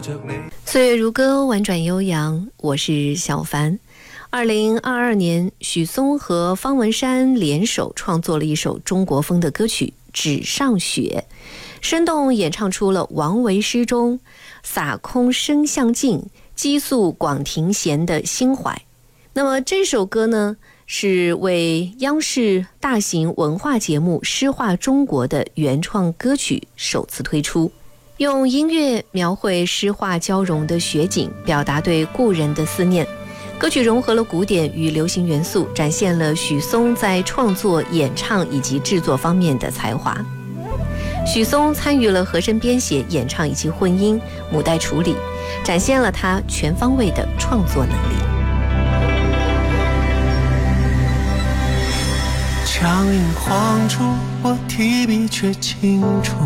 岁月如歌，婉转悠扬，我是小凡。2022年，许嵩和方文山联手创作了一首中国风的歌曲《纸上雪》，生动演唱出了王维诗中洒空声相近，激诉广庭弦的心怀。那么这首歌呢，是为央视大型文化节目《诗画中国》的原创歌曲首次推出，用音乐描绘诗画交融的雪景，表达对故人的思念。歌曲融合了古典与流行元素，展现了许嵩在创作、演唱以及制作方面的才华。许嵩参与了和声编写、演唱以及混音、母带处理，展现了他全方位的创作能力。 枪影晃出，我提笔却清楚，